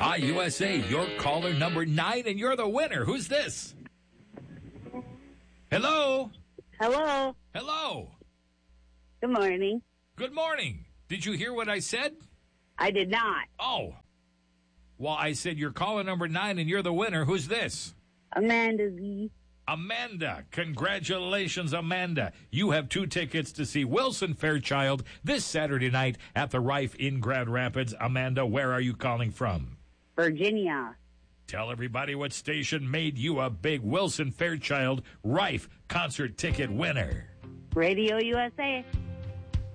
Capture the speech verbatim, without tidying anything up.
Hi, U S A, you're caller number nine, and you're the winner. Who's this? Hello? Hello. Hello. Good morning. Good morning. Did you hear what I said? I did not. Oh. Well, I said you're caller number nine, and you're the winner. Who's this? Amanda Z. Amanda. Congratulations, Amanda. You have two tickets to see Wilson Fairchild this Saturday night at the Rife in Grand Rapids. Amanda, where are you calling from? Virginia. Tell everybody what station made you a big Wilson Fairchild Rife concert ticket winner. Radio U S A.